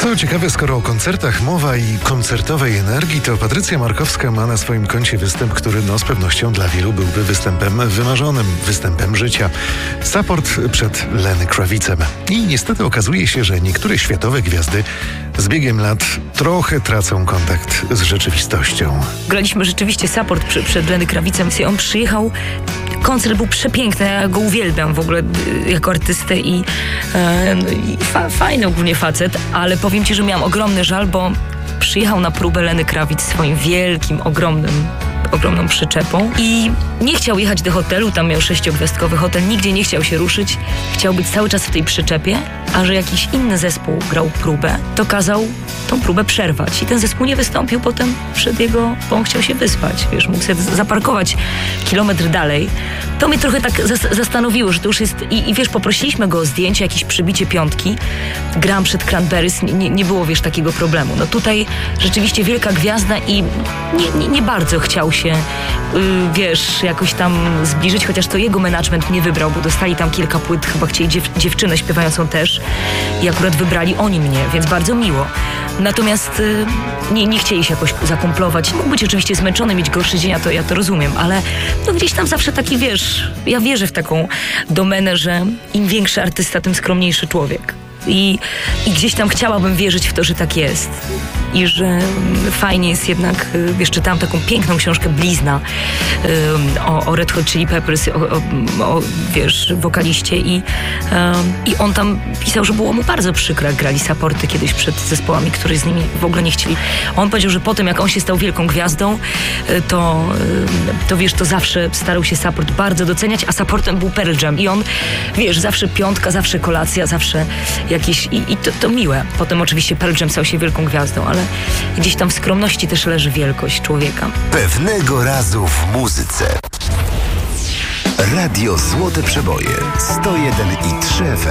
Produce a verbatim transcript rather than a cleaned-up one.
Co ciekawe, skoro o koncertach mowa i koncertowej energii, to Patrycja Markowska ma na swoim koncie występ, który no z pewnością dla wielu byłby występem wymarzonym, występem życia. Support przed Lenny Kravicem. I niestety okazuje się, że niektóre światowe gwiazdy z biegiem lat trochę tracą kontakt z rzeczywistością. Graliśmy rzeczywiście support przy, przed Lenny Kravicem. On przyjechał, koncert był przepiękny, ja go uwielbiam w ogóle jako artystę i, e, no i fa, fajny ogólnie facet, ale powiem ci, że miałam ogromny żal, bo przyjechał na próbę Lenny Kravitz swoim wielkim, ogromnym ogromną przyczepą i nie chciał jechać do hotelu, tam miał sześciogwiazdkowy hotel, nigdzie nie chciał się ruszyć, chciał być cały czas w tej przyczepie, a że jakiś inny zespół grał próbę, to kazał tą próbę przerwać i ten zespół nie wystąpił potem przed jego, bo on chciał się wyspać, wiesz, mógł sobie zaparkować kilometr dalej. To mnie trochę tak zas- zastanowiło, że to już jest i, i wiesz, poprosiliśmy go o zdjęcie, jakieś przybicie piątki, grałam przed Cranberries, nie, nie było, wiesz, takiego problemu. No tutaj rzeczywiście wielka gwiazda i nie, nie, nie bardzo chciał się, yy, wiesz, jakoś tam zbliżyć, chociaż to jego management mnie wybrał, bo dostali tam kilka płyt, chyba chcieli dziew- dziewczynę śpiewającą też i akurat wybrali oni mnie, więc bardzo miło. Natomiast yy, nie, nie chcieli się jakoś zakumplować. Mógł być oczywiście zmęczony, mieć gorszy dzień, ja to, ja to rozumiem, ale no gdzieś tam zawsze taki, wiesz, ja wierzę w taką domenę, że im większy artysta, tym skromniejszy człowiek. I, I gdzieś tam chciałabym wierzyć w to, że tak jest. I że fajnie jest jednak, wiesz, czytałam taką piękną książkę Blizna um, o, o Red Hot Chili Peppers, o, o, o wiesz, wokaliście i, um, i on tam pisał, że było mu bardzo przykro, jak grali supporty kiedyś przed zespołami, które z nimi w ogóle nie chcieli. On powiedział, że potem jak on się stał wielką gwiazdą, to, to wiesz, to zawsze starał się support bardzo doceniać, a supportem był Pearl Jam i on, wiesz, zawsze piątka, zawsze kolacja, zawsze jakieś, i, i to, to miłe. Potem oczywiście Pearl Jam stał się wielką gwiazdą, ale gdzieś tam w skromności też leży wielkość człowieka. Pewnego razu w muzyce. Radio Złote Przeboje sto jeden i trzy F M.